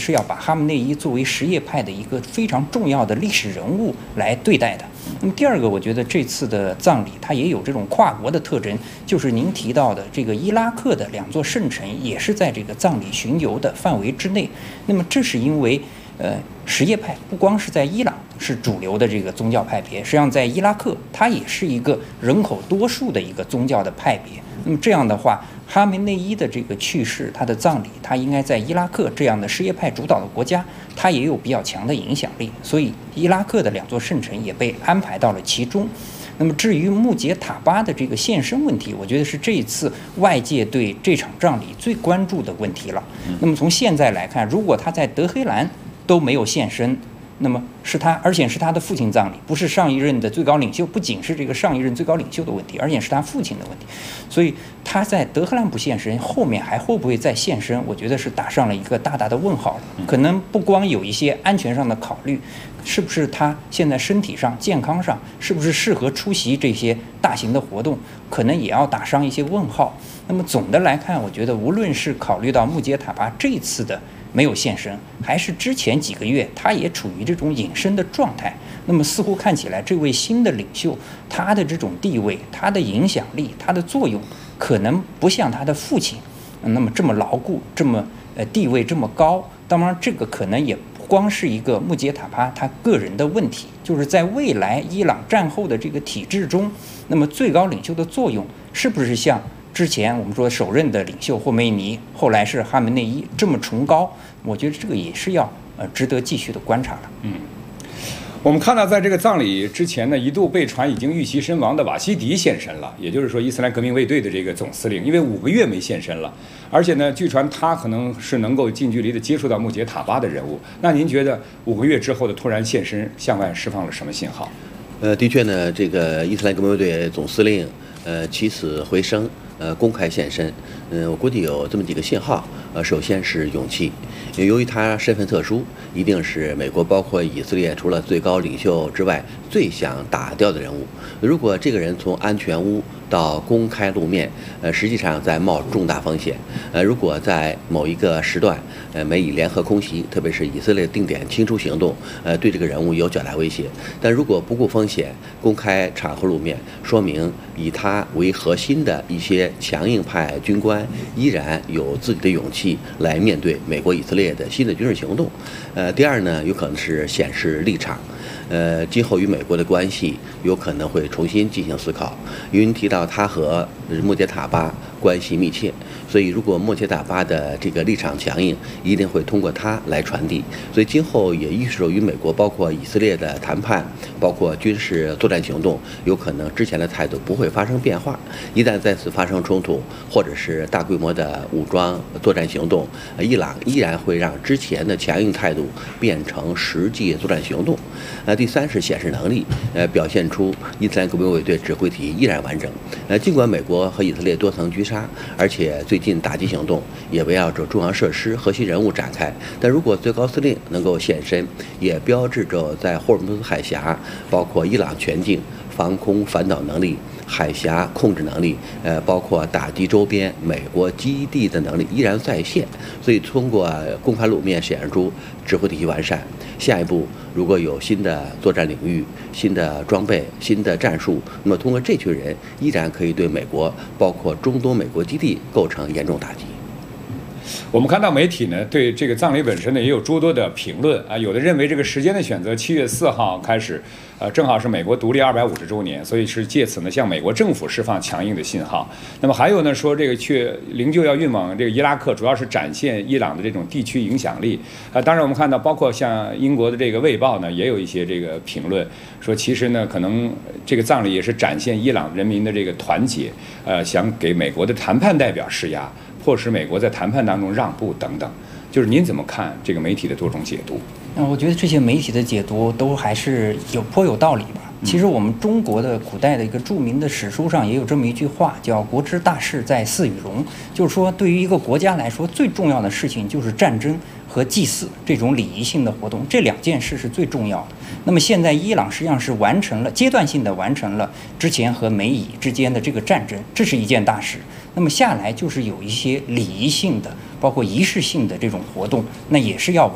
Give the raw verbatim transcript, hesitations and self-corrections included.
是要把哈梅内伊作为什叶派的一个非常重要的历史人物来对待的。那么第二个，我觉得这次的葬礼它也有这种跨国的特征，就是您提到的这个伊拉克的两座圣城也是在这个葬礼巡游的范围之内。那么这是因为呃什叶派不光是在伊朗是主流的这个宗教派别，实际上在伊拉克它也是一个人口多数的一个宗教的派别。那么这样的话，哈梅内伊的这个去世，他的葬礼，他应该在伊拉克这样的什叶派主导的国家，他也有比较强的影响力，所以伊拉克的两座圣城也被安排到了其中。那么至于穆杰塔巴的这个现身问题，我觉得是这一次外界对这场葬礼最关注的问题了。那么从现在来看，如果他在德黑兰都没有现身，那么是他，而且是他的父亲葬礼，不是上一任的最高领袖，不仅是这个上一任最高领袖的问题，而且是他父亲的问题。所以他在德黑兰不现身，后面还会不会再现身？我觉得是打上了一个大大的问号了。可能不光有一些安全上的考虑，是不是他现在身体上、健康上是不是适合出席这些大型的活动，可能也要打上一些问号。那么总的来看，我觉得无论是考虑到穆杰塔巴这次的没有现身，还是之前几个月他也处于这种隐身的状态，那么似乎看起来这位新的领袖，他的这种地位、他的影响力、他的作用，可能不像他的父亲那么这么牢固，这么呃地位这么高。当然，这个可能也不光是一个穆杰塔巴他个人的问题，就是在未来伊朗战后的这个体制中，那么最高领袖的作用是不是像之前我们说首任的领袖霍梅尼，后来是哈梅内伊这么崇高？我觉得这个也是要呃值得继续的观察了。 嗯，我们看到在这个葬礼之前呢，一度被传已经遇袭身亡的瓦西迪现身了，也就是说伊斯兰革命卫队的这个总司令，因为五个月没现身了，而且呢，据传他可能是能够近距离的接触到穆杰塔巴的人物。那您觉得五个月之后的突然现身，向外释放了什么信号？ 呃，的确呢，这个伊斯兰革命卫队总司令呃起死回生。呃，公开现身，嗯、呃，我估计有这么几个信号。呃，首先是勇气，由于他身份特殊，一定是美国包括以色列除了最高领袖之外最想打掉的人物。如果这个人从安全屋到公开露面，呃，实际上在冒重大风险。呃，如果在某一个时段，呃，美以联合空袭，特别是以色列定点清除行动，呃，对这个人物有较大威胁。但如果不顾风险，公开场合露面，说明以他为核心的一些强硬派军官依然有自己的勇气来面对美国以色列的新的军事行动。呃，第二呢，有可能是显示立场。呃，今后与美国的关系有可能会重新进行思考。因为您提到他和穆杰塔巴关系密切，所以如果穆杰塔巴的这个立场强硬，一定会通过他来传递。所以今后也预示着与美国包括以色列的谈判，包括军事作战行动，有可能之前的态度不会发生变化。一旦再次发生冲突，或者是大规模的武装作战行动，伊朗依然会让之前的强硬态度变成实际作战行动。呃，第三是显示能力，呃，表现出伊斯兰革命卫队指挥体依然完整。呃，尽管美国和以色列多层狙杀，而且最近打击行动也围绕着重要设施、核心人物展开，但如果最高司令能够现身，也标志着在霍尔木兹海峡，包括伊朗全境防空反导能力、海峡控制能力，呃，包括打击周边美国基地的能力依然在线。所以通过公开露面显示出指挥体系完善。下一步如果有新的作战领域、新的装备、新的战术，那么通过这群人依然可以对美国包括中东美国基地构成严重打击。 我们看到媒体呢对这个葬礼本身呢也有诸多的评论啊，有的认为这个时间的选择七月四号开始，呃，正好是美国独立二百五十周年，所以是借此呢向美国政府释放强硬的信号。那么还有呢说这个去灵柩要运往这个伊拉克，主要是展现伊朗的这种地区影响力啊。当然我们看到包括像英国的这个《卫报》呢也有一些这个评论，说其实呢可能这个葬礼也是展现伊朗人民的这个团结，呃，想给美国的谈判代表施压，迫使美国在谈判当中让步等等。就是您怎么看这个媒体的多种解读？ 那我觉得这些媒体的解读都还是有颇有道理吧。其实我们中国的古代的一个著名的史书上也有这么一句话，叫国之大事在祀与戎，就是说对于一个国家来说，最重要的事情就是战争和祭祀这种礼仪性的活动，这两件事是最重要的。那么现在伊朗实际上是完成了阶段性的完成了之前和美以之间的这个战争，这是一件大事。那么下来就是有一些礼仪性的包括仪式性的这种活动，那也是要完